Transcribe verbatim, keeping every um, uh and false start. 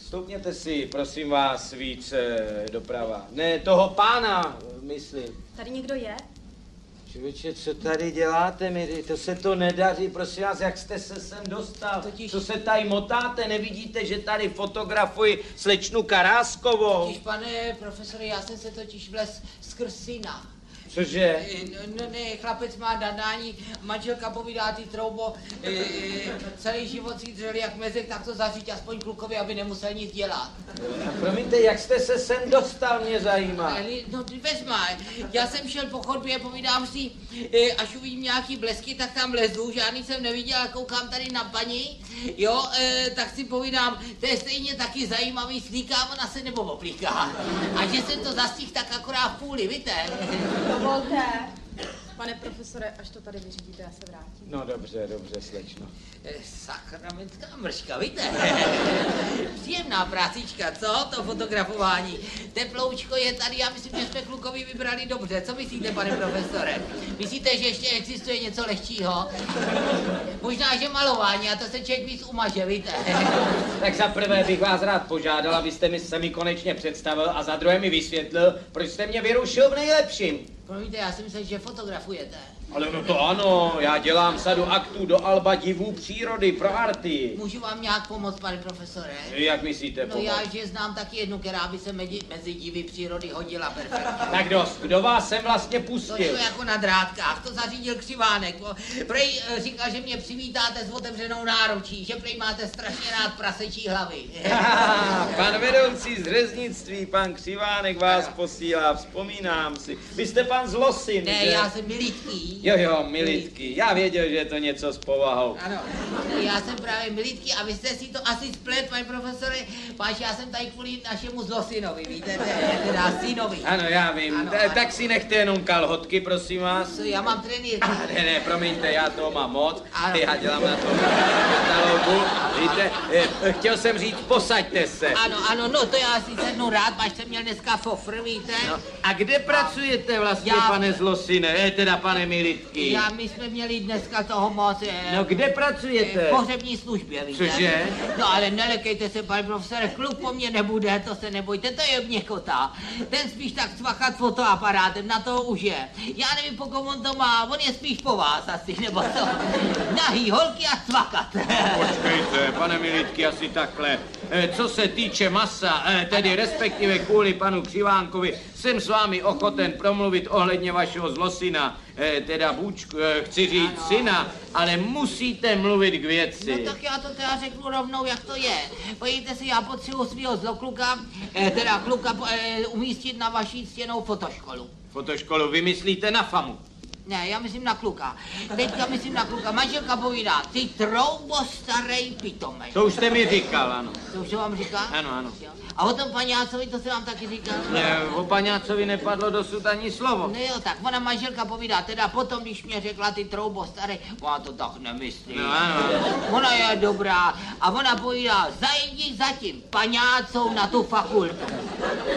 Stoupněte si, prosím vás, víc doprava. Ne, toho pána, myslím. Tady někdo je? Člověče, co tady děláte, mi? To se to nedaří, prosím vás, jak jste se sem dostal? Totiž... Co se tady motáte, nevidíte, že tady fotografuji slečnu Karáskovou? Totiž, pane profesore, já jsem se totiž vlez skrz syna. Cože? No, no ne, chlapec má nadání, manželka povídá ty troubo, e, e, celý život si dřeli jak mezek, tak to zaříď aspoň klukovi, aby nemusel nic dělat. A promiňte, jak jste se sem dostal, mě zajímá. No vezma, já jsem šel po chodbě, povídám si, e, až uvidím nějaký blesky, tak tam lezu, žádný jsem neviděl, koukám tady na paní, jo, e, tak si povídám, to je stejně taky zajímavý, slíká ona se nebo oplíká. A že jsem to zastihl tak akorát v půli, víte? Dovolte. Pane profesore, až to tady vyřídíte, já se vrátím. No dobře, dobře, slečno. Sakramentská mrška, víte? Příjemná prácička, co? To fotografování. Teploučko je tady, já myslím, že jsme klukovi vybrali dobře. Co myslíte, pane profesore? Myslíte, že ještě existuje něco lehčího? Možná, že malování, a to se člověk víc umaže, víte? Tak za prvé bych vás rád požádal, abyste mi se mi konečně představil a za druhé mi vysvětlil, proč jste mě vyrušil v nejlepším. Promiňte, já si myslím, že fotografujete. Ale no to ano, já dělám sadu aktů do alba divů přírody pro arty. Můžu vám nějak pomoct, pane profesore? Jak myslíte No pomoct? já, že znám taky jednu, která by se mezi, mezi divy přírody hodila perfektně. Tak dost, kdo vás sem vlastně To pustil? šlo jako na drátkách, to zařídil Křivánek. Prej e, říkal, že mě přivítáte s otevřenou náručí, že prej máte strašně rád prasečí hlavy. Pan vedoucí z řeznictví, pan Křivánek vás ano. posílá, vzpomínám si. Vy jste pan Zlosin, Ne, že? já jsem Militký. Jo, jo, Militky. Já věděl, že je to něco s povahou. Ano, já jsem právě Militký a vy jste si to asi splet, pane profesore, páč, já jsem tady kvůli našemu Zlosinovi, víte, teda synovi. Ano, já vím. Ano, Ta, ano. Tak si nechte jenom kalhotky, prosím vás. Co, já mám trenýrky. Ah, ne, ne, promiňte, já toho mám moc. Ano. Já dělám na tom katalogu. Víte, eh, chtěl jsem říct, posaďte se. Ano, ano, no to já si sednu rád, páč jsem měl dneska fofr, víte. No, a kde pracujete vlastně, Já- pane Zlosine, eh, teda pane Militky? Já, my jsme měli dneska toho moc. Eh, No, kde pracujete? V pohřební službě, víte. Cože? No ale nelekejte se, pane profesore, kluk po mně nebude, to se nebojte, to je měkota. Ten spíš tak cvachat fotoaparátem, na toho už je. Já nevím, po kom on to má, on je spíš po vás asi, nebo to. Nahý holky a cvakat. Počkejte, pane Militky, asi takhle. Eh, Co se týče masa, eh, tedy respektive kvůli panu Křivánkovi, jsem s vámi ochoten promluvit ohledně vašeho Zlosina, eh, teda Bůčku, eh, chci říct Ano. syna, ale musíte mluvit k věci. No tak já to teda řeknu rovnou, jak to je. Pojďte si, já potřebuji svého zlokluka, eh, teda kluka eh, umístit na vaší ctěnou fotoškolu. Fotoškolu vymyslíte na famu. Ne, já myslím na kluka. Teďka myslím na kluka. Manželka povídá, ty troubo starej pitomej. To už jste mi říkal, ano. To už se vám říká? Ano, ano. Jo. A o tom paňácovi, to se vám taky říká? Ne, o paňácovi nepadlo dosud ani slovo. No jo, tak ona manželka povídá, teda potom, když mě řekla ty troubo starej, ona to tak nemyslí. No ano, ano. Ona je dobrá a ona povídá, zajdi zatím paňácou na tu fakultu.